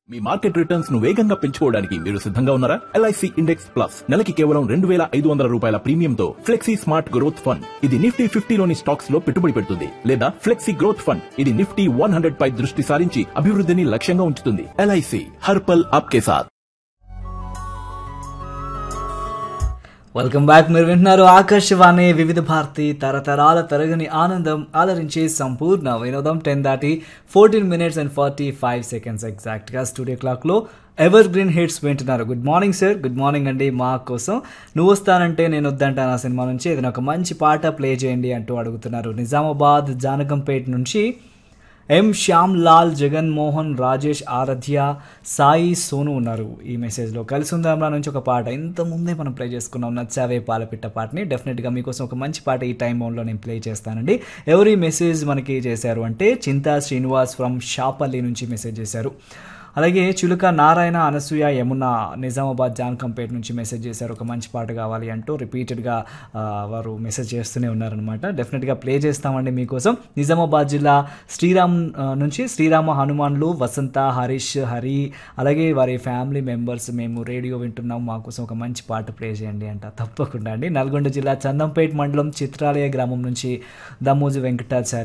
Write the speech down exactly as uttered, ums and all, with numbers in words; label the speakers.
Speaker 1: మీ market returns ను వేగంగా పెంచుకోవడానికి మీరు సిద్ధంగా ఉన్నారా? ఎల్ఐసి ఇండెక్స్ ప్లస్ నెలకి కేవలం రెండు వేల ఐదు వందల రూపాయల ప్రీమియంతో ఫ్లెక్సీ స్మార్ట్ గ్రోత్ ఫండ్. ఇది నిఫ్టీ ఫిఫ్టీలోని స్టాక్స్ లో పెట్టుబడి పెడుతుంది లేదా ఫ్లెక్సీ గ్రోత్ ఫండ్. ఇది నిఫ్టీ వన్ హండ్రెడ్ పై దృష్టి సారించి అభివృద్ధిని లక్ష్యంగా ఉంచుతుంది. ఎల్ఐసి హర్పల్ ఆప్కే సాథ్.
Speaker 2: Welcome back. మీరు వింటున్నారు ఆకాశవాణి వివిధ భారతి తరతరాల తరగని ఆనందం ఆదరించి సంపూర్ణ వినోదం. టెన్ దాటి fourteen minutes and forty five seconds ఎగ్జాక్ట్గా స్టూడియో క్లాక్లో ఎవర్ గ్రీన్ హిట్స్ వింటున్నారు. Good morning sir. Good morning అండి. మా కోసం నువ్వు వస్తానంటే నేను వద్దంటాను ఆ సినిమా నుంచి ఏదైనా ఒక మంచి పాట ప్లే చేయండి అంటూ అడుగుతున్నారు. నిజామాబాద్ జానకంపేట నుంచి ఎం శ్యామ్ లాల్, జగన్మోహన్, రాజేష్, ఆరాధ్య, సాయి, సోను ఉన్నారు ఈ మెసేజ్లో. కలిసి ఉందాంలా నుంచి ఒక పాట ఇంత ముందే మనం ప్లే చేసుకున్నాం, నచ్చావే పాలపిట్ట పాటని. డెఫినెట్గా మీకోసం ఒక మంచి పాట ఈ టైం బౌండ్లో నేను ప్లే చేస్తానండి. ఎవరు ఈ మెసేజ్ మనకి చేశారు అంటే చింతా శ్రీనివాస్ ఫ్రమ్ షాపల్లి నుంచి మెసేజ్ చేశారు. అలాగే చిలుక నారాయణ, అనసూయ, యమున నిజామాబాద్ జానకంపేట నుంచి మెసేజ్ చేశారు. ఒక మంచి పాట కావాలి అంటూ రిపీటెడ్గా వారు మెసేజ్ చేస్తూనే ఉన్నారనమాట. డెఫినెట్గా ప్లే చేస్తామండి మీకోసం. నిజామాబాద్ జిల్లా శ్రీరామ్ నుంచి శ్రీరామ హనుమాన్లు, వసంత, హరీష్, హరి అలాగే వారి ఫ్యామిలీ మెంబర్స్ మేము రేడియో వింటున్నాం, మా కోసం ఒక మంచి పాట ప్లే చేయండి అంట. తప్పకుండా అండి. నల్గొండ జిల్లా చందంపేట మండలం చిత్రాలయ గ్రామం నుంచి దమ్మోజు వెంకటాచారి